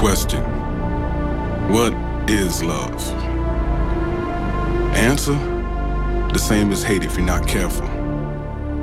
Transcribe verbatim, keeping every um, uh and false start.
Question: what is love? Answer: the same as hate if you're not careful.